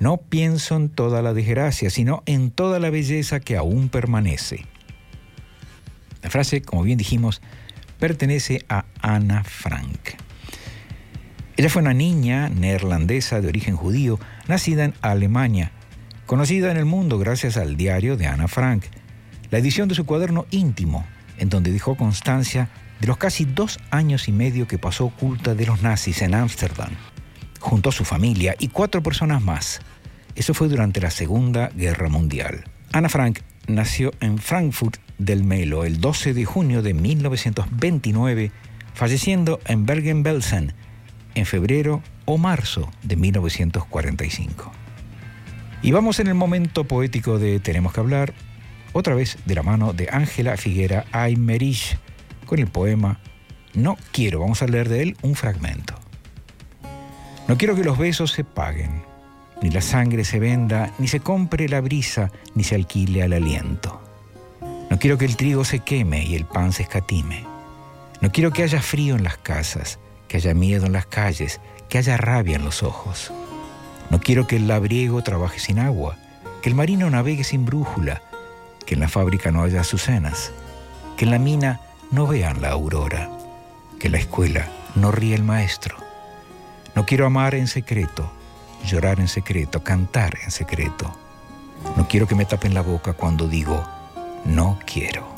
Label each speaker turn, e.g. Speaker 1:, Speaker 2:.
Speaker 1: No pienso en toda la desgracia, sino en toda la belleza que aún permanece. La frase, como bien dijimos, pertenece a Ana Frank. Ella fue una niña neerlandesa de origen judío, nacida en Alemania, conocida en el mundo gracias al diario de Ana Frank, la edición de su cuaderno íntimo, en donde dejó constancia de los casi 2 años y medio que pasó oculta de los nazis en Ámsterdam, junto a su familia y 4 personas más. Eso fue durante la Segunda Guerra Mundial. Ana Frank nació en Frankfurt del Melo el 12 de junio de 1929, falleciendo en Bergen-Belsen en febrero o marzo de 1945. Y vamos en el momento poético de Tenemos que hablar, otra vez de la mano de Ángela Figuera Aymerich, con el poema No quiero. Vamos a leer de él un fragmento. No quiero que los besos se paguen, ni la sangre se venda, ni se compre la brisa, ni se alquile al aliento. No quiero que el trigo se queme y el pan se escatime. No quiero que haya frío en las casas, que haya miedo en las calles, que haya rabia en los ojos. No quiero que el labriego trabaje sin agua, que el marino navegue sin brújula, que en la fábrica no haya azucenas, que en la mina no vean la aurora, que en la escuela no ríe el maestro. No quiero amar en secreto, llorar en secreto, cantar en secreto. No quiero que me tapen la boca cuando digo no quiero.